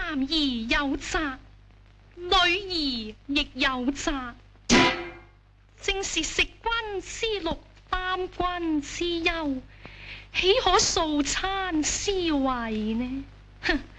男兒有責，女兒亦有責。正是食君之祿，擔君之憂，豈可素餐思維呢？哼！